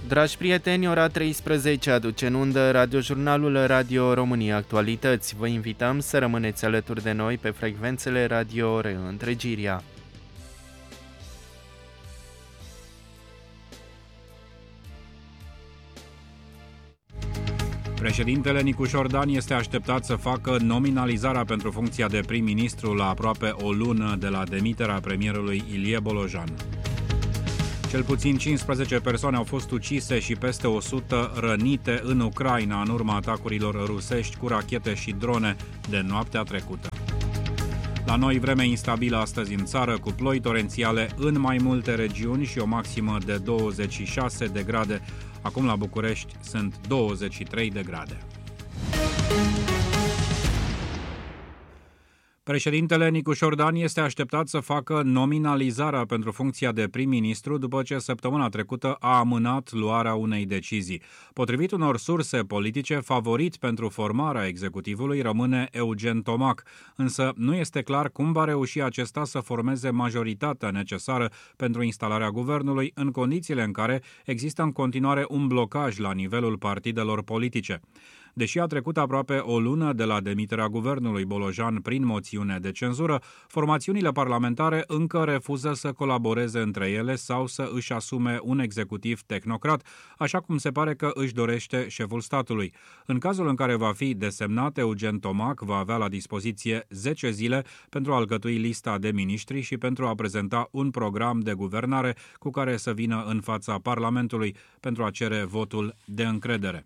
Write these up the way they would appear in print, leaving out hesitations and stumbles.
Dragi prieteni, ora 13 aduce în undă radiojurnalul Radio România Actualități. Vă invităm să rămâneți alături de noi pe frecvențele radio Reîntregirea. Președintele Nicușor Dan este așteptat să facă nominalizarea pentru funcția de prim-ministru la aproape o lună de la demiterea premierului Ilie Bolojan. Cel puțin 15 persoane au fost ucise și peste 100 rănite în Ucraina în urma atacurilor rusești cu rachete și drone de noaptea trecută. La noi, vreme instabilă astăzi în țară, cu ploi torențiale în mai multe regiuni și o maximă de 26 de grade. Acum la București sunt 23 de grade. Președintele Nicușor Dan este așteptat să facă nominalizarea pentru funcția de prim-ministru după ce săptămâna trecută a amânat luarea unei decizii. Potrivit unor surse politice, favorit pentru formarea executivului rămâne Eugen Tomac, însă nu este clar cum va reuși acesta să formeze majoritatea necesară pentru instalarea guvernului în condițiile în care există în continuare un blocaj la nivelul partidelor politice. Deși a trecut aproape o lună de la demiterea guvernului Bolojan prin moțiune de cenzură, formațiunile parlamentare încă refuză să colaboreze între ele sau să își asume un executiv tehnocrat, așa cum se pare că își dorește șeful statului. În cazul în care va fi desemnat, Eugen Tomac va avea la dispoziție 10 zile pentru a alcătui lista de miniștri și pentru a prezenta un program de guvernare cu care să vină în fața Parlamentului pentru a cere votul de încredere.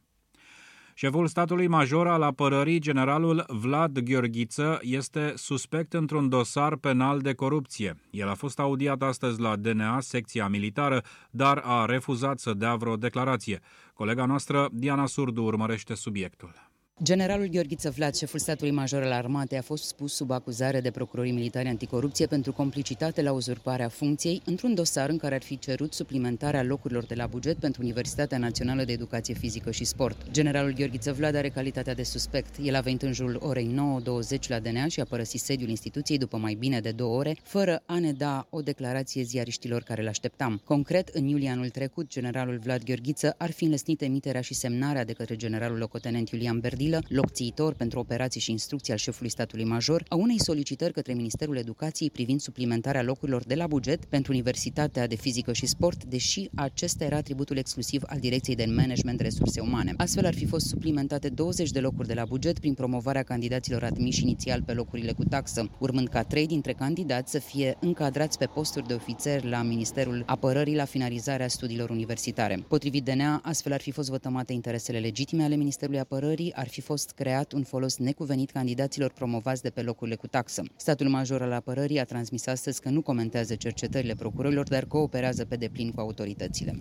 Șeful statului major al apărării, generalul Vlad Gheorghiță, este suspect într-un dosar penal de corupție. El a fost audiat astăzi la DNA, secția militară, dar a refuzat să dea vreo declarație. Colega noastră, Diana Surdu, urmărește subiectul. Generalul Gheorghiță Vlad, șeful statului major al armatei, a fost pus sub acuzare de procurorii militari anticorupție pentru complicitate la uzurparea funcției într-un dosar în care ar fi cerut suplimentarea locurilor de la buget pentru Universitatea Națională de Educație Fizică și Sport. Generalul Gheorghiță Vlad are calitatea de suspect. El a venit în jurul orei 9:20 la DNA și a părăsit sediul instituției după mai bine de 2 ore, fără a ne da o declarație ziariștilor care l-așteptam. Concret, în iulie anul trecut, generalul Vlad Gheorghiță ar fi înlesnit emiterea și semnarea de către generalul locotenent Iulian Berdilă, locțiitor pentru operații și instrucții al șefului statului major, a unei solicitări către Ministerul Educației privind suplimentarea locurilor de la buget pentru Universitatea de Fizică și Sport, deși acesta era atributul exclusiv al Direcției de Management Resurse Umane. Astfel ar fi fost suplimentate 20 de locuri de la buget prin promovarea candidaților admiși inițial pe locurile cu taxă, urmând ca 3 dintre candidați să fie încadrați pe posturi de ofițeri la Ministerul Apărării la finalizarea studiilor universitare. Potrivit DNA, astfel ar fi fost vătămate interesele legitime ale Ministerului Apărării, ar fi fost creat un folos necuvenit candidaților promovați de pe locurile cu taxă. Statul major al apărării a transmis astăzi că nu comentează cercetările procurorilor, dar cooperează pe deplin cu autoritățile.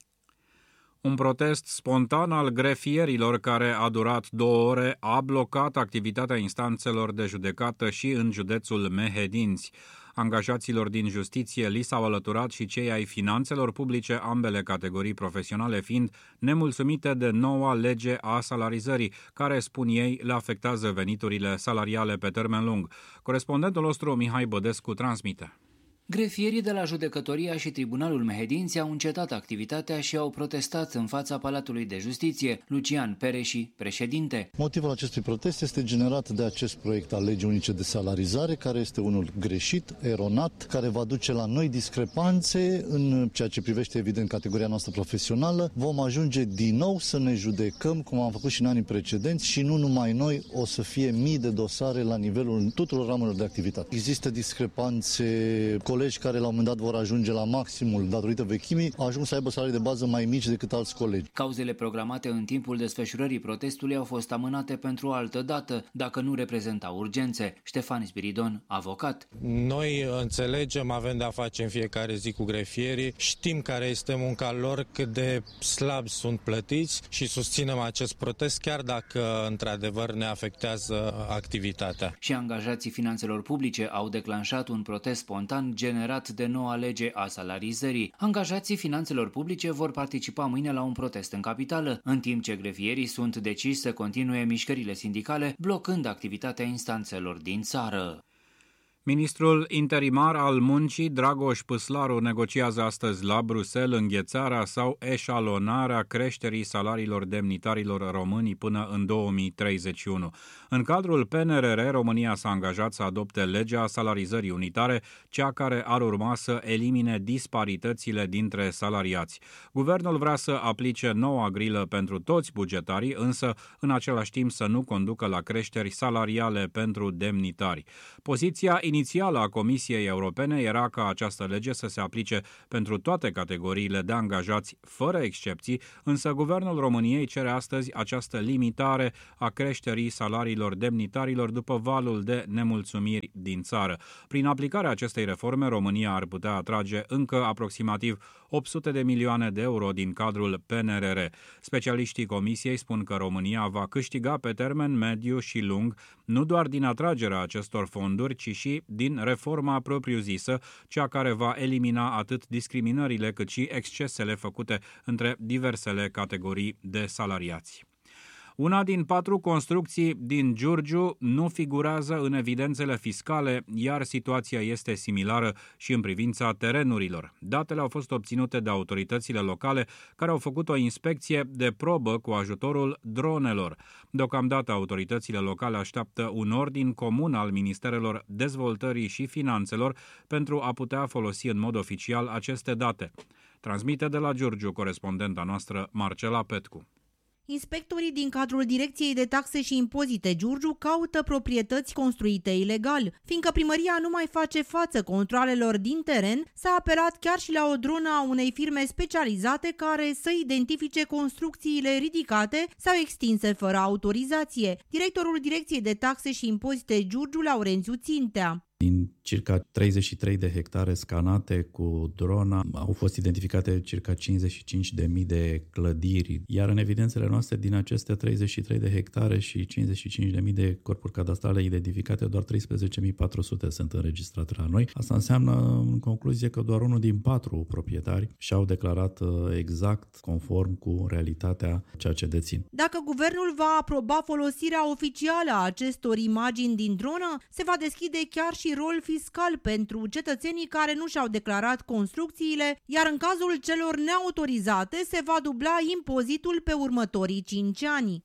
Un protest spontan al grefierilor care a durat 2 ore a blocat activitatea instanțelor de judecată și în județul Mehedinți. Angajaților din justiție li s-au alăturat și cei ai finanțelor publice, ambele categorii profesionale fiind nemulțumite de noua lege a salarizării, care, spun ei, le afectează veniturile salariale pe termen lung. Corespondentul nostru, Mihai Bădescu, transmite. Grefierii de la Judecătoria și Tribunalul Mehedinți au încetat activitatea și au protestat în fața Palatului de Justiție. Lucian Pereși, președinte. Motivul acestui protest este generat de acest proiect al legii unice de salarizare, care este unul greșit, eronat, care va duce la noi discrepanțe în ceea ce privește, evident, categoria noastră profesională. Vom ajunge din nou să ne judecăm, cum am făcut și în anii precedenți, și nu numai noi, o să fie mii de dosare la nivelul tuturor ramurilor de activitate. Există discrepanțe. Colegi care la un moment dat vor ajunge la maximul datorită vechimii, ajung să aibă salarii de bază mai mici decât alți colegi. Cauzele programate în timpul desfășurării protestului au fost amânate pentru o altă dată, dacă nu reprezentau urgențe. Ștefan Spiridon, avocat. Noi înțelegem, avem de-a face în fiecare zi cu grefierii, știm care este munca lor, cât de slab sunt plătiți și susținem acest protest, chiar dacă într-adevăr ne afectează activitatea. Și angajații finanțelor publice au declanșat un protest spontan generat de noua lege a salarizării. Angajații finanțelor publice vor participa mâine la un protest în capitală, în timp ce grefierii sunt deciși să continue mișcările sindicale, blocând activitatea instanțelor din țară. Ministrul interimar al muncii, Dragoș Păslaru, negociază astăzi la Bruxelles înghețarea sau eșalonarea creșterii salariilor demnitarilor români până în 2031. În cadrul PNRR, România s-a angajat să adopte legea salarizării unitare, cea care ar urma să elimine disparitățile dintre salariați. Guvernul vrea să aplice noua grilă pentru toți bugetarii, însă în același timp să nu conducă la creșteri salariale pentru demnitari. Poziția inițială a Comisiei Europene era ca această lege să se aplice pentru toate categoriile de angajați, fără excepții, însă Guvernul României cere astăzi această limitare a creșterii salariilor demnitarilor după valul de nemulțumiri din țară. Prin aplicarea acestei reforme, România ar putea atrage încă aproximativ 800 de milioane de euro din cadrul PNRR. Specialiștii Comisiei spun că România va câștiga pe termen mediu și lung, nu doar din atragerea acestor fonduri, ci și din reforma propriu-zisă, cea care va elimina atât discriminările cât și excesele făcute între diversele categorii de salariați. Una din 4 construcții din Giurgiu nu figurează în evidențele fiscale, iar situația este similară și în privința terenurilor. Datele au fost obținute de autoritățile locale, care au făcut o inspecție de probă cu ajutorul dronelor. Deocamdată, autoritățile locale așteaptă un ordin comun al Ministerelor Dezvoltării și Finanțelor pentru a putea folosi în mod oficial aceste date. Transmite de la Giurgiu corespondenta noastră Marcela Petcu. Inspectorii din cadrul Direcției de Taxe și Impozite Giurgiu caută proprietăți construite ilegal. Fiindcă primăria nu mai face față controalelor din teren, s-a apelat chiar și la o dronă a unei firme specializate care să identifice construcțiile ridicate sau extinse fără autorizație. Directorul Direcției de Taxe și Impozite Giurgiu, Laurențiu Țintea. Din circa 33 de hectare scanate cu drona, au fost identificate circa 55.000 de clădiri, iar în evidențele noastre din aceste 33 de hectare și 55.000 de corpuri cadastrale identificate, doar 13.400 sunt înregistrate la noi. Asta înseamnă, în concluzie, că doar unul din 4 proprietari și-au declarat exact conform cu realitatea ceea ce dețin. Dacă guvernul va aproba folosirea oficială a acestor imagini din dronă, se va deschide chiar și rol fiscal pentru cetățenii care nu și-au declarat construcțiile, iar în cazul celor neautorizate se va dubla impozitul pe următorii 5 ani.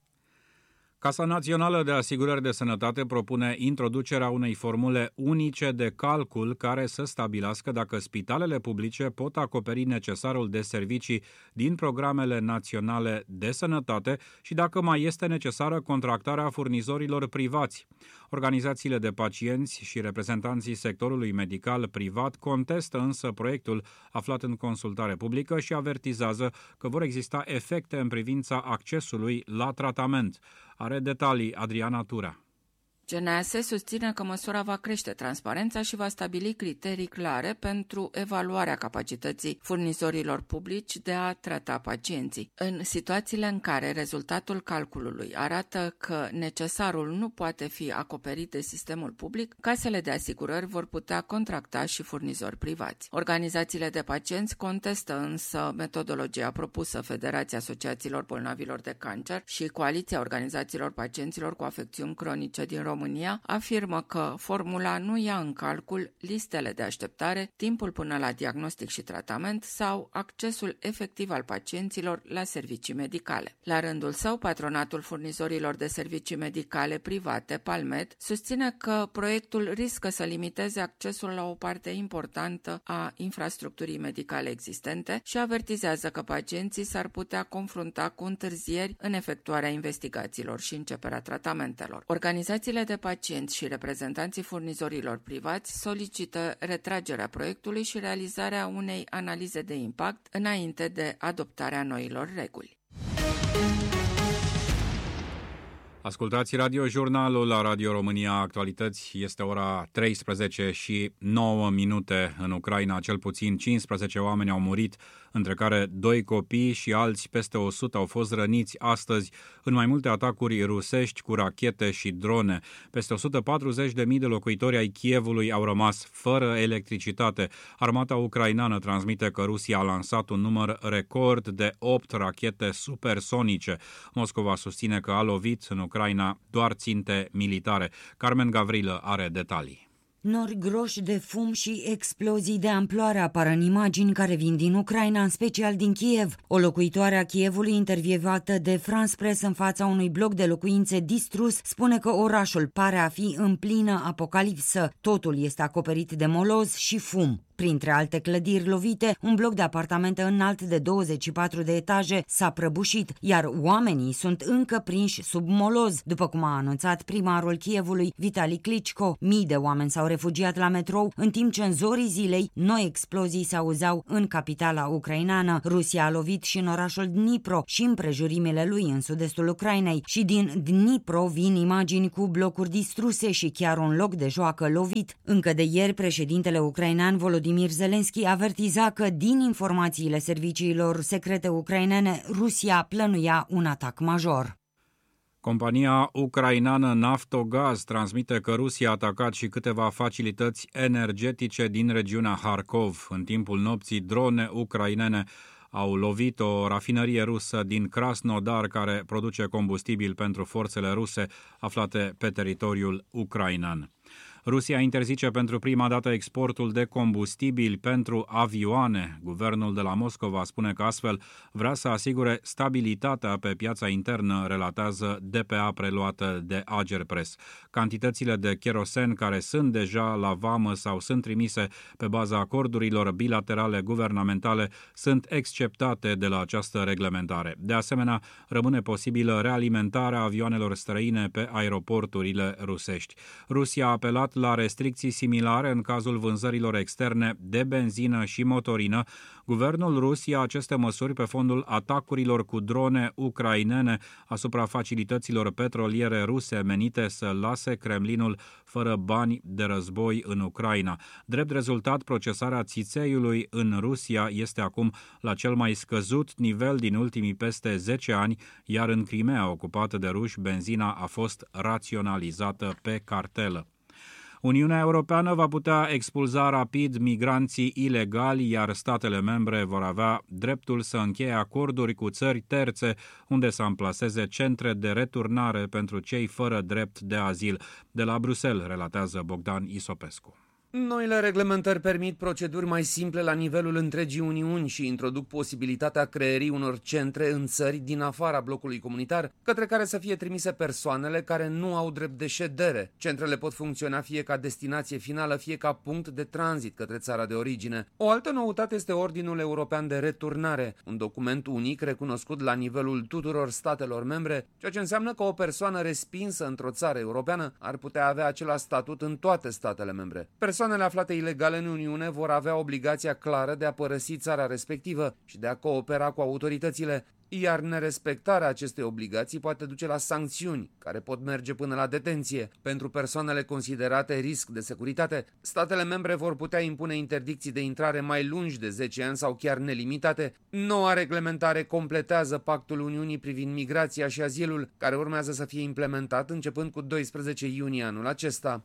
Casa Națională de Asigurări de Sănătate propune introducerea unei formule unice de calcul care să stabilească dacă spitalele publice pot acoperi necesarul de servicii din programele naționale de sănătate și dacă mai este necesară contractarea furnizorilor privați. Organizațiile de pacienți și reprezentanții sectorului medical privat contestă însă proiectul aflat în consultare publică și avertizează că vor exista efecte în privința accesului la tratament. Are detalii Adriana Tura. CNAS susține că măsura va crește transparența și va stabili criterii clare pentru evaluarea capacității furnizorilor publici de a trata pacienții. În situațiile în care rezultatul calculului arată că necesarul nu poate fi acoperit de sistemul public, casele de asigurări vor putea contracta și furnizori privați. Organizațiile de pacienți contestă însă metodologia propusă. Federația Asociațiilor Bolnavilor de Cancer și Coaliția Organizațiilor Pacienților cu Afecțiuni Cronice din România afirmă că formula nu ia în calcul listele de așteptare, timpul până la diagnostic și tratament sau accesul efectiv al pacienților la servicii medicale. La rândul său, Patronatul Furnizorilor de Servicii Medicale Private, Palmed, susține că proiectul riscă să limiteze accesul la o parte importantă a infrastructurii medicale existente și avertizează că pacienții s-ar putea confrunta cu întârzieri în efectuarea investigațiilor și începerea tratamentelor. Organizațiile de pacienți și reprezentanții furnizorilor privați solicită retragerea proiectului și realizarea unei analize de impact înainte de adoptarea noilor reguli. Ascultați radiojurnalul la Radio România Actualități. Este ora 13 și 9 minute în Ucraina. Cel puțin 15 oameni au murit, între care 2 copii și alți peste 100 au fost răniți astăzi în mai multe atacuri rusești cu rachete și drone. Peste 140.000 de locuitori ai Kievului au rămas fără electricitate. Armata ucraineană transmite că Rusia a lansat un număr record de 8 rachete supersonice. Moscova susține că a lovit în Ucraina doar ținte militare. Carmen Gavrilă are detalii. Nori groși de fum și explozii de amploare apar în imagini care vin din Ucraina, în special din Kiev. O locuitoare a Kievului, intervievată de France Press în fața unui bloc de locuințe distrus, spune că orașul pare a fi în plină apocalipsă. Totul este acoperit de moloz și fum. Printre alte clădiri lovite, un bloc de apartamente înalt de 24 de etaje s-a prăbușit, iar oamenii sunt încă prinși sub moloz, după cum a anunțat primarul Kievului, Vitali Klitschko. Mii de oameni s-au refugiat la metrou, în timp ce în zorii zilei noi explozii se auzeau în capitala ucraineană. Rusia a lovit și în orașul Dnipro și împrejurimile lui în sud-estul Ucrainei. Și din Dnipro vin imagini cu blocuri distruse și chiar un loc de joacă lovit. Încă de ieri, președintele ucrainean Volodymyr Zelensky avertiza că, din informațiile serviciilor secrete ucrainene, Rusia plănuia un atac major. Compania ucraineană Naftogaz transmite că Rusia a atacat și câteva facilități energetice din regiunea Harkov. În timpul nopții, drone ucrainene au lovit o rafinărie rusă din Krasnodar care produce combustibil pentru forțele ruse aflate pe teritoriul ucrainean. Rusia interzice pentru prima dată exportul de combustibil pentru avioane. Guvernul de la Moscova spune că astfel vrea să asigure stabilitatea pe piața internă, relatează DPA preluată de Agerpres. Cantitățile de kerosen care sunt deja la vamă sau sunt trimise pe baza acordurilor bilaterale guvernamentale sunt exceptate de la această reglementare. De asemenea, rămâne posibilă realimentarea avioanelor străine pe aeroporturile rusești. Rusia a apelat la restricții similare în cazul vânzărilor externe de benzină și motorină. Guvernul rus ia aceste măsuri pe fondul atacurilor cu drone ucrainene asupra facilităților petroliere ruse menite să lase Kremlinul fără bani de război în Ucraina. Drept rezultat, procesarea țițeiului în Rusia este acum la cel mai scăzut nivel din ultimii peste 10 ani, iar în Crimea ocupată de ruși, benzina a fost raționalizată pe cartelă. Uniunea Europeană va putea expulza rapid migranții ilegali, iar statele membre vor avea dreptul să încheie acorduri cu țări terțe unde să amplaseze centre de returnare pentru cei fără drept de azil. De la Bruxelles, relatează Bogdan Isopescu. Noile reglementări permit proceduri mai simple la nivelul întregii Uniuni și introduc posibilitatea creării unor centre în țări din afara blocului comunitar, către care să fie trimise persoanele care nu au drept de ședere. Centrele pot funcționa fie ca destinație finală, fie ca punct de tranzit către țara de origine. O altă noutate este Ordinul European de Returnare, un document unic recunoscut la nivelul tuturor statelor membre, ceea ce înseamnă că o persoană respinsă într-o țară europeană ar putea avea același statut în toate statele membre. Persoanele aflate ilegale în Uniune vor avea obligația clară de a părăsi țara respectivă și de a coopera cu autoritățile, iar nerespectarea acestei obligații poate duce la sancțiuni, care pot merge până la detenție. Pentru persoanele considerate risc de securitate, statele membre vor putea impune interdicții de intrare mai lungi de 10 ani sau chiar nelimitate. Noua reglementare completează Pactul Uniunii privind migrația și azilul, care urmează să fie implementat începând cu 12 iunie anul acesta.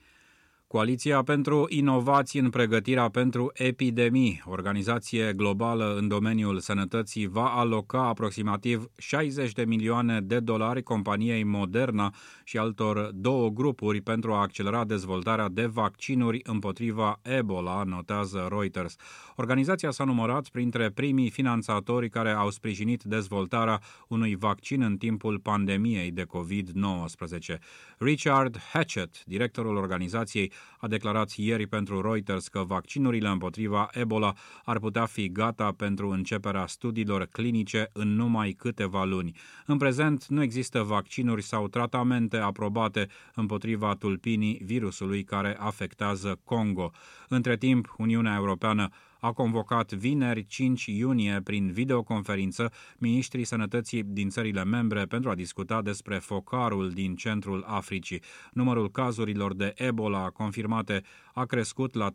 Coaliția pentru inovații în pregătirea pentru epidemii, organizație globală în domeniul sănătății, va aloca aproximativ 60 de milioane de dolari companiei Moderna și altor două grupuri pentru a accelera dezvoltarea de vaccinuri împotriva Ebola, notează Reuters. Organizația s-a numărat printre primii finanțatori care au sprijinit dezvoltarea unui vaccin în timpul pandemiei de COVID-19. Richard Hatchett, directorul organizației, a declarat ieri pentru Reuters că vaccinurile împotriva Ebola ar putea fi gata pentru începerea studiilor clinice în numai câteva luni. În prezent nu există vaccinuri sau tratamente aprobate împotriva tulpinii virusului care afectează Congo. Între timp, Uniunea Europeană a convocat vineri 5 iunie prin videoconferință miniștrii sănătății din țările membre pentru a discuta despre focarul din centrul Africii. Numărul cazurilor de Ebola confirmate a crescut la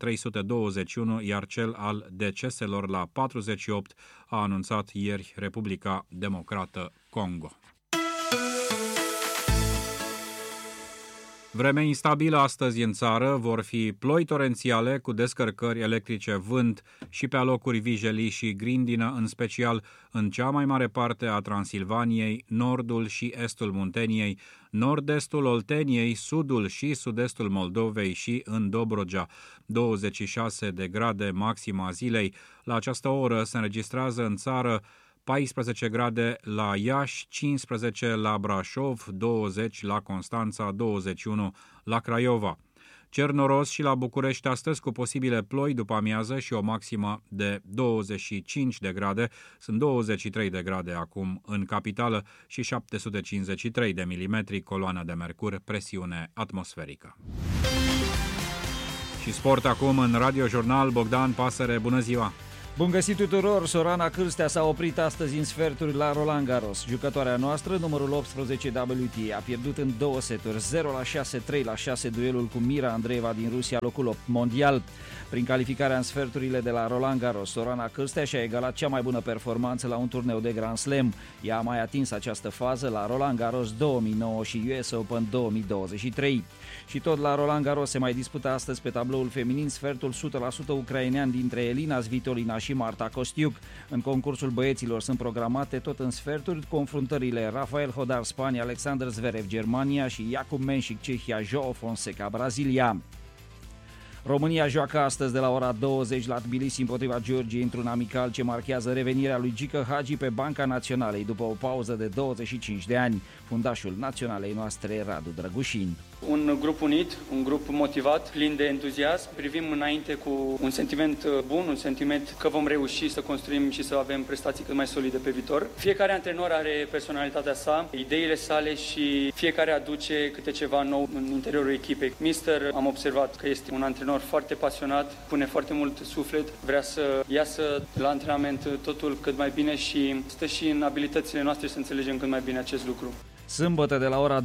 321, iar cel al deceselor la 48, a anunțat ieri Republica Democrată Congo. Vreme instabilă astăzi în țară, vor fi ploi torențiale cu descărcări electrice, vânt și pe alocuri vijelii și grindină, în special în cea mai mare parte a Transilvaniei, nordul și estul Munteniei, nord-estul Olteniei, sudul și sud-estul Moldovei și în Dobrogea. 26 de grade maxima zilei. La această oră se înregistrează în țară 14 grade la Iași, 15 la Brașov, 20 la Constanța, 21 la Craiova. Cer noros și la București astăzi cu posibile ploi după amiază și o maximă de 25 de grade. Sunt 23 de grade acum în capitală și 753 de milimetri coloana de mercur, presiune atmosferică. Și sport acum în Radio Jurnal. Bogdan Pasăre, bună ziua! Bun găsit tuturor! Sorana Cârstea s-a oprit astăzi în sferturi la Roland Garros. Jucătoarea noastră, numărul 18 WTA, a pierdut în 2 seturi, 0-6, 3-6 duelul cu Mira Andreeva din Rusia, locul 8 mondial. Prin calificarea în sferturile de la Roland Garros, Sorana Cârstea și-a egalat cea mai bună performanță la un turneu de Grand Slam. Ea a mai atins această fază la Roland Garros 2009 și US Open 2023. Și tot la Roland Garros se mai dispută astăzi pe tabloul feminin sfertul 100% ucrainean dintre Elina Svitolina și Marta Kostiuk. În concursul băieților sunt programate tot în sferturi confruntările Rafael Hodar Spania, Alexander Zverev Germania și Jakub Menšík Cehia, João Fonseca Brazilia. România joacă astăzi de la ora 20 la Tbilisi împotriva Georgiei într-un amical ce marchează revenirea lui Gică Hagi pe banca naționalei după o pauză de 25 de ani. Fundașul naționalei noastre, Radu Drăgușin. Un grup unit, un grup motivat, plin de entuziasm. Privim înainte cu un sentiment bun, un sentiment că vom reuși să construim și să avem prestații cât mai solide pe viitor. Fiecare antrenor are personalitatea sa, ideile sale și fiecare aduce câte ceva nou în interiorul echipei. Mister, am observat că este un antrenor foarte pasionat, pune foarte mult suflet, vrea să iasă la antrenament totul cât mai bine și stă și în abilitățile noastre să înțelegem cât mai bine acest lucru. Sâmbătă de la ora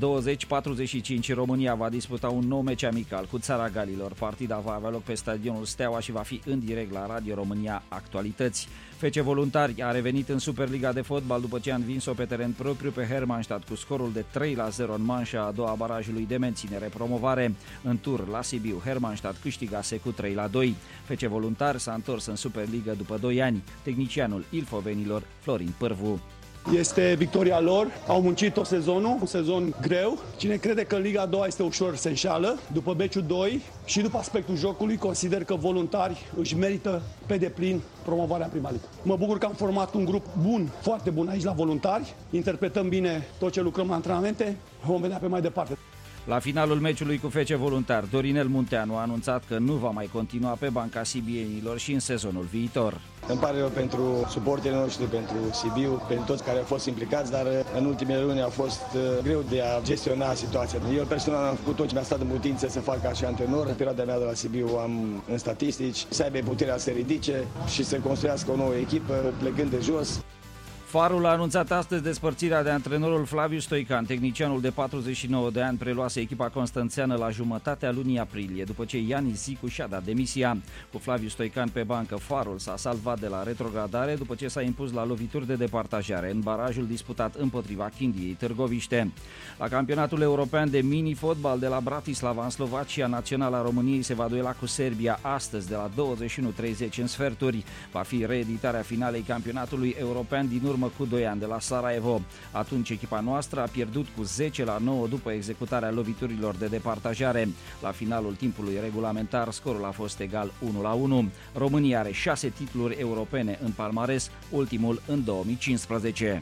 20:45 România va disputa un nou meci amical cu Țara Galilor. Partida va avea loc pe stadionul Steaua și va fi în direct la Radio România Actualități. FC Voluntari a revenit în Superliga de fotbal după ce a învins-o pe teren propriu pe Hermannstadt cu scorul de 3-0 în manșa a doua barajului de menținere promovare. În tur la Sibiu, Hermannstadt câștigase cu 3-2. FC Voluntari s-a întors în Superliga după 2 ani. Tehnicianul ilfovenilor Florin Pârvu. Este victoria lor, au muncit tot sezonul, un sezon greu. Cine crede că Liga a doua este ușor se înșală. După meciul 2 și după aspectul jocului, consider că Voluntari își merită pe deplin promovarea în prima ligă. Mă bucur că am format un grup bun, foarte bun aici la Voluntari. Interpretăm bine tot ce lucrăm la antrenamente, vom vedea pe mai departe. La finalul meciului cu FC Voluntar, Dorinel Munteanu a anunțat că nu va mai continua pe banca sibienilor și în sezonul viitor. Îmi pare rău pentru suporterii noștri, pentru Sibiu, pentru toți care au fost implicați, dar în ultimele luni a fost greu de a gestiona situația. Eu personal am făcut tot ce mi-a stat în putință să fac ca și antrenor. În perioada mea de la Sibiu am în statistici, să aibă puterea să se ridice și să construiască o nouă echipă plecând de jos. Farul a anunțat astăzi despărțirea de antrenorul Flaviu Stoican. Tehnicianul de 49 de ani preluase echipa constanțeană la jumătatea lunii aprilie, după ce Ianis Zicu și-a dat demisia. Cu Flaviu Stoican pe bancă, Farul s-a salvat de la retrogradare după ce s-a impus la lovituri de departajare în barajul disputat împotriva Chindiei Târgoviște. La campionatul european de mini-fotbal de la Bratislava, în Slovacia, naționala României se va duela cu Serbia astăzi de la 21:30 în sferturi. Va fi reeditarea finalei campionatului european din urmă cu 2 ani de la Sarajevo. Atunci echipa noastră a pierdut cu 10-9 după executarea loviturilor de departajare. La finalul timpului regulamentar, scorul a fost egal 1-1. România are 6 titluri europene în palmares, ultimul în 2015.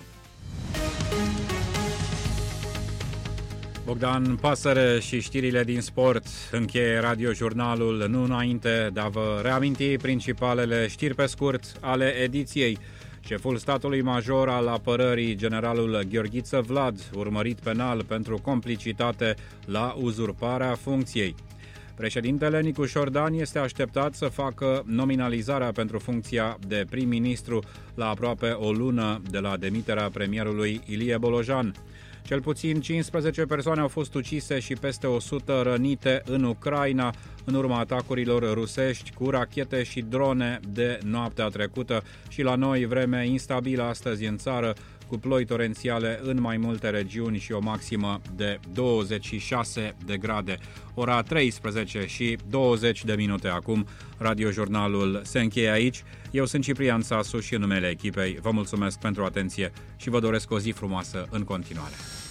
Bogdan Pasăre și știrile din sport încheie radiojurnalul, nu înainte de a vă reaminti principalele știri pe scurt ale ediției. Șeful statului major al apărării, generalul Gheorghiță Vlad, urmărit penal pentru complicitate la uzurparea funcției. Președintele Nicu Șordan este așteptat să facă nominalizarea pentru funcția de prim-ministru la aproape o lună de la demiterea premierului Ilie Bolojan. Cel puțin 15 persoane au fost ucise și peste 100 rănite în Ucraina în urma atacurilor rusești cu rachete și drone de noaptea trecută. Și la noi vreme instabilă astăzi în țară cu ploi torențiale în mai multe regiuni și o maximă de 26 de grade. Ora 13 și 20 de minute acum. Radiojurnalul se încheie aici. Eu sunt Ciprian Sasu și în numele echipei vă mulțumesc pentru atenție și vă doresc o zi frumoasă în continuare.